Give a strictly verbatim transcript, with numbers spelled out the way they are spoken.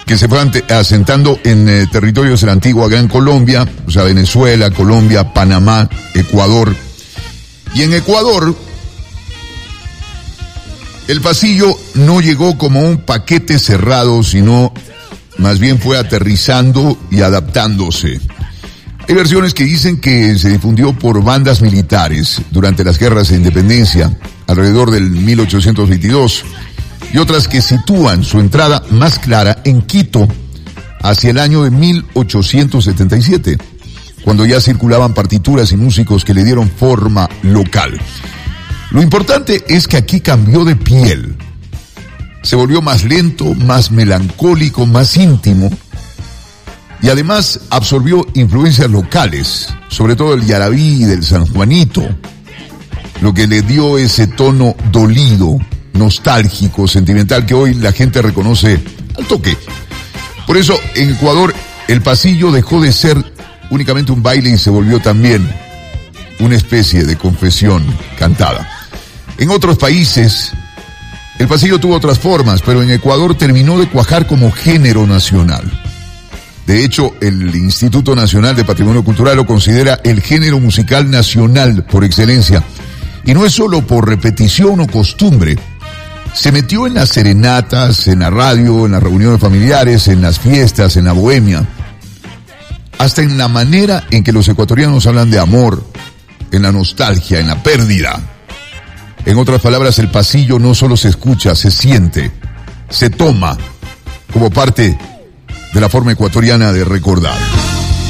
que se fue ante, asentando en eh, territorios de la antigua Gran Colombia, o sea, Venezuela, Colombia, Panamá, Ecuador. Y en Ecuador, el pasillo no llegó como un paquete cerrado, sino más bien fue aterrizando y adaptándose. Hay versiones que dicen que se difundió por bandas militares durante las guerras de independencia, alrededor del mil ochocientos veintidós, y otras que sitúan su entrada más clara en Quito, hacia el año de mil ochocientos setenta y siete, cuando ya circulaban partituras y músicos que le dieron forma local. Lo importante es que aquí cambió de piel. Se volvió más lento, más melancólico, más íntimo, y además absorbió influencias locales, sobre todo el yarabí y del San Juanito, lo que le dio ese tono dolido, nostálgico, sentimental, que hoy la gente reconoce al toque. Por eso, en Ecuador, el pasillo dejó de ser únicamente un baile y se volvió también una especie de confesión cantada. En otros países, el pasillo tuvo otras formas, pero en Ecuador terminó de cuajar como género nacional. De hecho, el Instituto Nacional de Patrimonio Cultural lo considera el género musical nacional por excelencia. Y no es solo por repetición o costumbre. Se metió en las serenatas, en la radio, en las reuniones familiares, en las fiestas, en la bohemia. Hasta en la manera en que los ecuatorianos hablan de amor, en la nostalgia, en la pérdida. En otras palabras, el pasillo no solo se escucha, se siente, se toma como parte de la forma ecuatoriana de recordar.